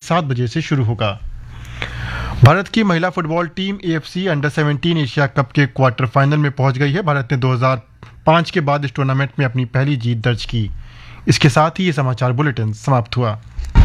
7 बजे से शुरू होगा। भारत की महिला football team AFC under-17 Asia cup के क्वार्टर फाइनल में पहुंच गई है। भारत ने 2005 के बाद इस टूर्नामेंट में अपनी पहली जीत दर्ज की। इसके साथ ही ये समाचार बुलेटिन समाप्त हुआ।